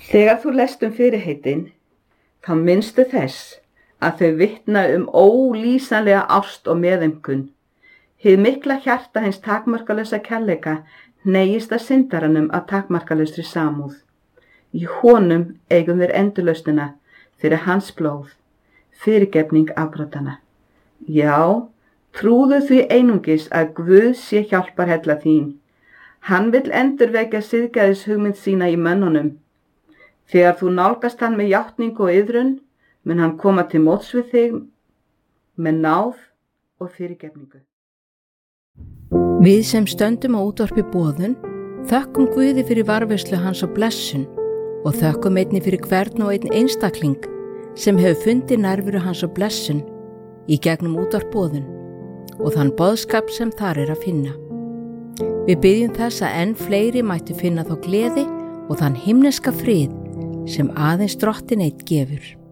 Þegar þú lest fyrirheitin, þá minnstu þess að þau vitna ólýsanlega ást og meðaumkun. Hið mikla hjarta hins takmarkalausa kærleika hneigist að syndaranum af takmarkalausri samúð. Í honum eigum við endurlausnina fyrir hans blóð, fyrirgefning afbrotana. Já, trúðu því einungis að Guð sé hjálparhella þín. Hann vill endurvekja siðgæðis hugmynd sína í mönnunum. Þegar þú nálgast hann með játningu og iðrun, mun hann koma til móts við þig með náð og fyrirgefningu. Við sem stöndum á útvarpi Boðun þökkum Guði fyrir varðveislu hans og blessun og þökkum einnig fyrir hvern og einn einstakling sem hefur fundið nærveru hans og blessun í gegnum útvarp Boðun og þann boðskap sem þar að finna. Við biðjum þess að enn fleiri mættu finna þá gleði og þann himneska frið sem aðeins Drottinn einn gefur.